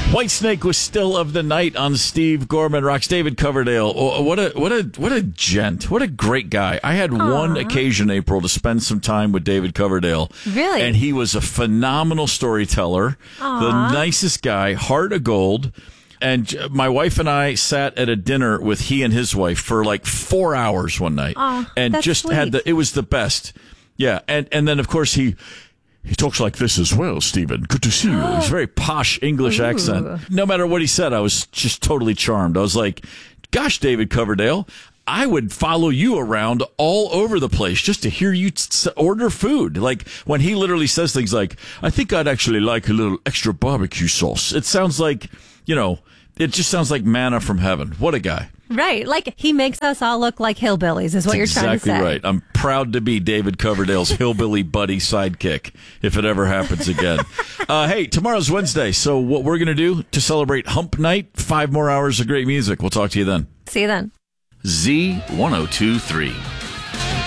Whitesnake was still of the night on Steve Gorman Rocks. David Coverdale, what a gent, what a great guy. I had one occasion, April, to spend some time with David Coverdale. Really? And he was a phenomenal storyteller, the nicest guy, heart of gold. And my wife and I sat at a dinner with he and his wife for like 4 hours one night, and that's just sweet. it was the best. Yeah, and then of course he talks like this as well, Stephen. Good to see you. He's very posh English accent. No matter what he said, I was just totally charmed. I was like, gosh, David Coverdale, I would follow you around all over the place just to hear you order food. Like when he literally says things like, I think I'd actually like a little extra barbecue sauce. It sounds like, it just sounds like manna from heaven. What a guy. Right. Like he makes us all look like hillbillies is what you're trying to say. Exactly right. I'm proud to be David Coverdale's hillbilly buddy sidekick if it ever happens again. Hey, tomorrow's Wednesday. So what we're going to do to celebrate Hump Night, 5 more hours of great music. We'll talk to you then. See you then. Z1023.